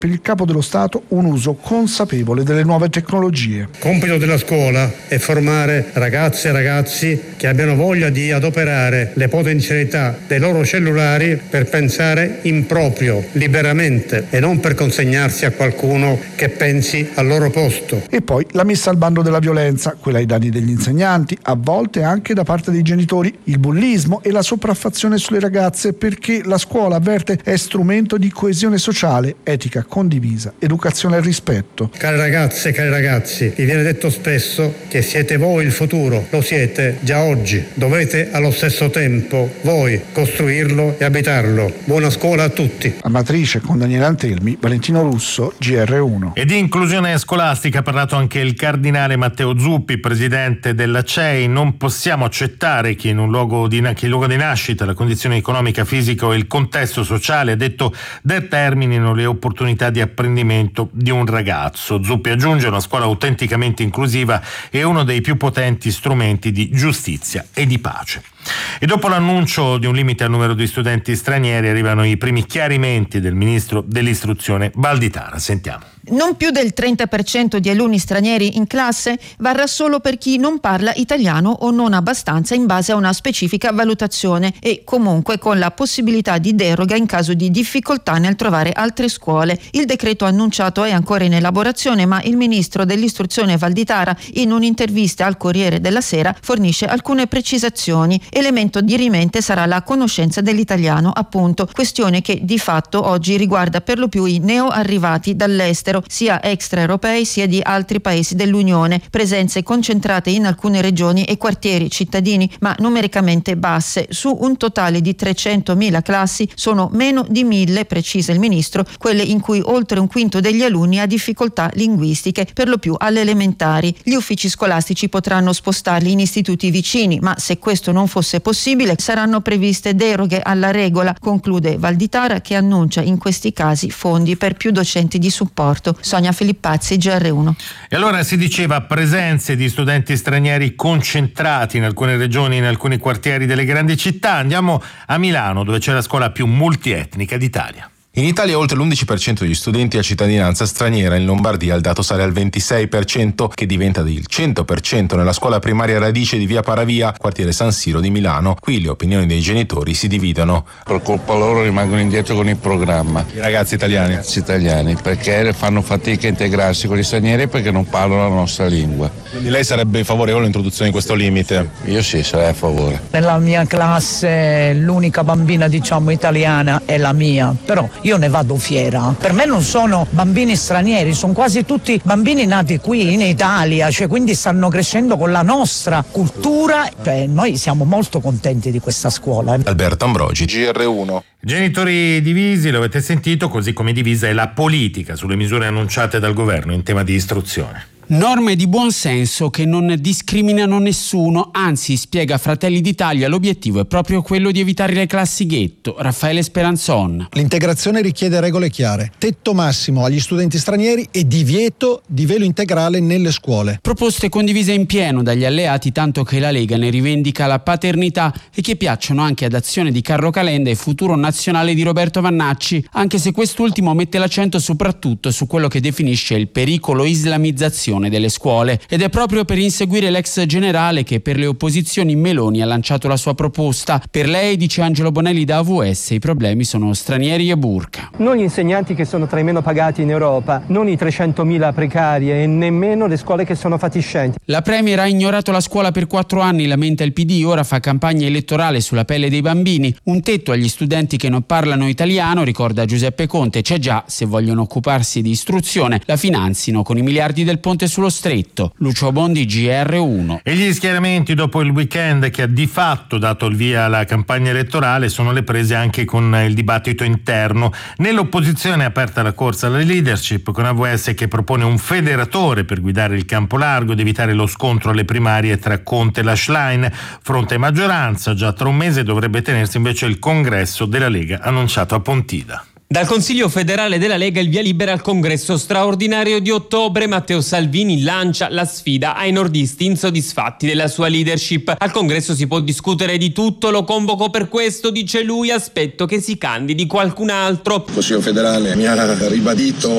Per il Capo dello Stato un uso consapevole delle nuove tecnologie. Compito della scuola è formare ragazze e ragazzi che abbiano voglia di adoperare le potenzialità dei loro cellulari per pensare in proprio, liberamente, e non per consegnarsi a qualcuno che pensi al loro posto. E poi la messa al bando della violenza, quella ai danni degli insegnanti, a volte anche da parte dei genitori, il bullismo e la sopraffazione sulle ragazze, perché la scuola, avverte, è strumento di coesione sociale, etica condivisa, educazione al rispetto. Care ragazze e cari ragazzi, vi viene detto spesso che siete voi il futuro, lo siete già oggi, dovete allo stesso tempo voi costruirlo e abitarlo. Buona scuola a tutti. A Matrice con Daniele Antelmi, Valentino Russo, GR1. E di inclusione scolastica ha parlato anche il cardinale Matteo Zuppi, presidente della CEI. Non possiamo accettare che in luogo di nascita la condizione economica, fisica o il contesto sociale, ha detto, determinino le opportunità di apprendimento di un ragazzo. Zuppi aggiunge: una scuola autenticamente inclusiva è uno dei più potenti strumenti di giustizia e di pace. E dopo l'annuncio di un limite al numero di studenti stranieri arrivano i primi chiarimenti del ministro dell'istruzione Valditara. Sentiamo. Non più del 30% di alunni stranieri in classe varrà solo per chi non parla italiano o non abbastanza in base a una specifica valutazione e comunque con la possibilità di deroga in caso di difficoltà nel trovare altre scuole. Il decreto annunciato è ancora in elaborazione, ma il ministro dell'istruzione Valditara in un'intervista al Corriere della Sera fornisce alcune precisazioni. Elemento dirimente sarà la conoscenza dell'italiano, appunto, questione che di fatto oggi riguarda per lo più i neoarrivati dall'estero, sia extraeuropei sia di altri paesi dell'Unione, presenze concentrate in alcune regioni e quartieri cittadini, ma numericamente basse. Su un totale di 300.000 classi sono meno di 1.000, precisa il ministro, quelle in cui oltre un quinto degli alunni ha difficoltà linguistiche, per lo più alle elementari. Gli uffici scolastici potranno spostarli in istituti vicini, ma se questo non fosse possibile saranno previste deroghe alla regola, conclude Valditara, che annuncia in questi casi fondi per più docenti di supporto. Sonia Filippazzi, GR1. E allora si diceva presenze di studenti stranieri concentrati in alcune regioni, in alcuni quartieri delle grandi città. Andiamo a Milano, dove c'è la scuola più multietnica d'Italia. In Italia oltre l'11% degli studenti ha cittadinanza straniera, in Lombardia il dato sale al 26%, che diventa del 100% nella scuola primaria Radice di via Paravia, quartiere San Siro di Milano. Qui le opinioni dei genitori si dividono. Per colpa loro rimangono indietro con il programma. I ragazzi italiani? I ragazzi italiani, perché fanno fatica a integrarsi con gli stranieri perché non parlano la nostra lingua. Quindi lei sarebbe favorevole all'introduzione di questo limite? Io sì, sarei a favore. Nella mia classe l'unica bambina italiana è la mia, però io ne vado fiera. Per me non sono bambini stranieri, sono quasi tutti bambini nati qui in Italia, quindi stanno crescendo con la nostra cultura. Noi siamo molto contenti di questa scuola. Alberto Ambrogi, GR1. Genitori divisi, lo avete sentito, così come divisa è la politica sulle misure annunciate dal governo in tema di istruzione. Norme di buon senso che non discriminano nessuno, anzi, spiega Fratelli d'Italia, l'obiettivo è proprio quello di evitare le classi ghetto. Raffaele Speranzon. L'integrazione richiede regole chiare, tetto massimo agli studenti stranieri e divieto di velo integrale nelle scuole. Proposte condivise in pieno dagli alleati, tanto che la Lega ne rivendica la paternità e che piacciono anche ad Azione di Carlo Calenda e Futuro Nazionale di Roberto Vannacci, anche se quest'ultimo mette l'accento soprattutto su quello che definisce il pericolo islamizzazione delle scuole, ed è proprio per inseguire l'ex generale che per le opposizioni Meloni ha lanciato la sua proposta. Per lei, dice Angelo Bonelli da AVS, i problemi sono stranieri e burka. Non gli insegnanti che sono tra i meno pagati in Europa, non i 300.000 precari e nemmeno le scuole che sono fatiscenti. La Premier ha ignorato la scuola per 4 anni, lamenta il PD, ora fa campagna elettorale sulla pelle dei bambini. Un tetto agli studenti che non parlano italiano, ricorda Giuseppe Conte, c'è già, se vogliono occuparsi di istruzione la finanzino con i miliardi del ponte sullo stretto. Lucio Bondi, GR1. E gli schieramenti dopo il weekend che ha di fatto dato il via alla campagna elettorale sono le prese anche con il dibattito interno. Nell'opposizione è aperta la corsa alla leadership, con AVS che propone un federatore per guidare il campo largo ed evitare lo scontro alle primarie tra Conte e la Schlein. Fronte e maggioranza, già tra un mese dovrebbe tenersi invece il congresso della Lega annunciato a Pontida. Dal Consiglio federale della Lega il via libera al congresso straordinario di ottobre. Matteo Salvini lancia la sfida ai nordisti insoddisfatti della sua leadership. Al congresso si può discutere di tutto, lo convoco per questo, dice lui, aspetto che si candidi qualcun altro. Il Consiglio federale mi ha ribadito